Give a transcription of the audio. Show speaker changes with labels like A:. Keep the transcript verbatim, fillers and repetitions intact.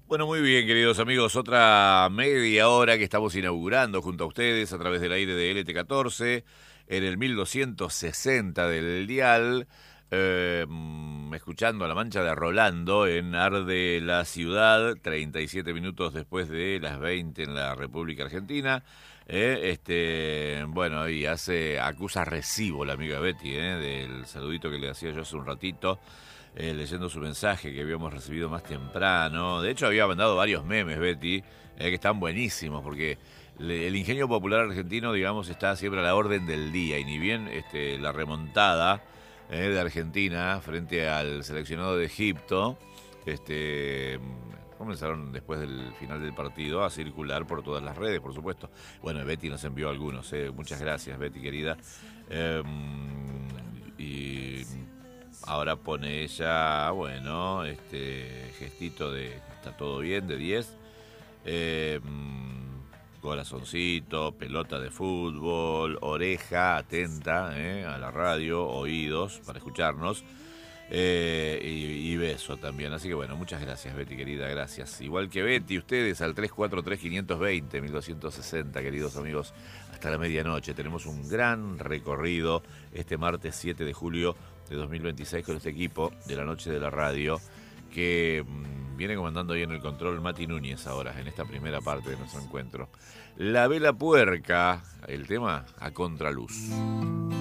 A: Bueno, muy bien, queridos amigos, otra media hora que estamos inaugurando junto a ustedes a través del aire de L T catorce, en el mil doscientos sesenta del dial, eh, mm, escuchando a La Mancha de Rolando en Arde la Ciudad, treinta y siete minutos después de las veinte en la República Argentina. Eh, este, bueno, y hace, acusa recibo la amiga Betty, eh, del saludito que le hacía yo hace un ratito. Eh, leyendo su mensaje que habíamos recibido más temprano. De hecho, había mandado varios memes, Betty, eh, que están buenísimos, porque le, el ingenio popular argentino, digamos, está siempre a la orden del día. Y ni bien este, la remontada eh, de Argentina frente al seleccionado de Egipto, este, comenzaron después del final del partido a circular por todas las redes, por supuesto. Bueno, Betty nos envió algunos. Eh. Muchas gracias, Betty, querida. Eh, y... Ahora pone ella, bueno, este gestito de está todo bien, de diez. Eh, corazoncito, pelota de fútbol, oreja atenta eh, a la radio, oídos para escucharnos. Eh, y, y beso también. Así que bueno, muchas gracias, Betty, querida, gracias. Igual que Betty, ustedes al tres cuatro tres, cinco dos cero, mil doscientos sesenta, queridos amigos, hasta la medianoche. Tenemos un gran recorrido este martes siete de julio de dos mil veintiséis con este equipo de la noche de la radio que mmm, viene comandando ahí en el control Mati Núñez ahora, en esta primera parte de nuestro encuentro. La vela puerca, el tema a contraluz.